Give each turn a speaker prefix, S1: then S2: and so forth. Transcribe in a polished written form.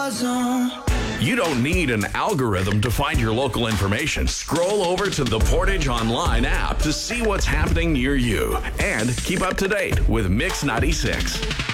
S1: zone.
S2: You don't need an algorithm to find your local information. Scroll over to the Portage Online app to see what's happening near you and keep up to date with Mix 96.